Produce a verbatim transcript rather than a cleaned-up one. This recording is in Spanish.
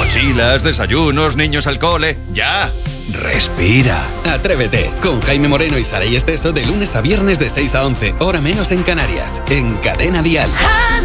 Mochilas, desayunos, niños al cole. ¡Ya! Respira. Atrévete, con Jaime Moreno y Saray Esteso de lunes a viernes de seis a once, hora menos en Canarias, en Cadena Dial.